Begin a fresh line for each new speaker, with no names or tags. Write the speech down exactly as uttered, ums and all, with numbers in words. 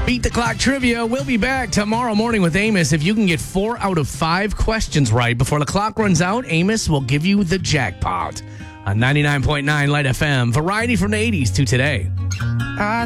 Beat the Clock Trivia. We'll be back tomorrow morning with Amos. If you can get four out of five questions right before the clock runs out, Amos will give you the jackpot on ninety-nine point nine Light F M. Variety from the eighties to today.